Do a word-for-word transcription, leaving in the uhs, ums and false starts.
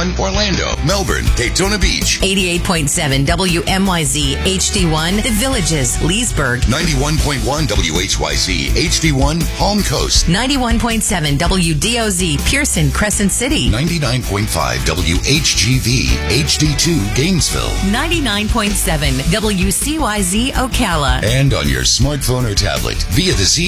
one, Orlando, Melbourne, Daytona Beach. eighty-eight point seven W M Y Z H D one, The Villages, Leesburg. ninety-one point one W H Y Z H D one, Palm Coast. ninety-one point seven W D O Z, Pearson, Crescent City. ninety-nine point five W H G V H D two, Gainesville. ninety-nine point seven W C Y Z, Ocala. And on your smartphone or tablet via the Z